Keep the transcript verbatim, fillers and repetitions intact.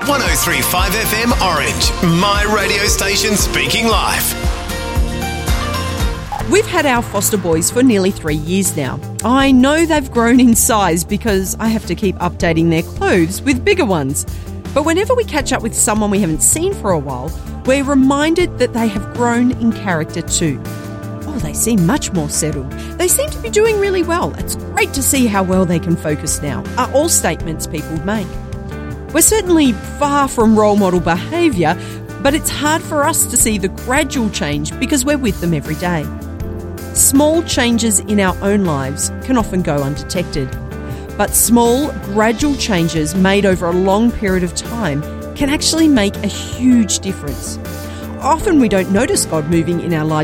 one oh three point five F M Orange, my radio station speaking life. We've had our foster boys for nearly three years now. I know they've grown in size because I have to keep updating their clothes with bigger ones. But whenever we catch up with someone we haven't seen for a while, we're reminded that they have grown in character too. Oh, they seem much more settled. They seem to be doing really well. It's great to see how well they can focus now, are all statements people make. We're certainly far from role model behaviour, but it's hard for us to see the gradual change because we're with them every day. Small changes in our own lives can often go undetected, but small, gradual changes made over a long period of time can actually make a huge difference. Often we don't notice God moving in our lives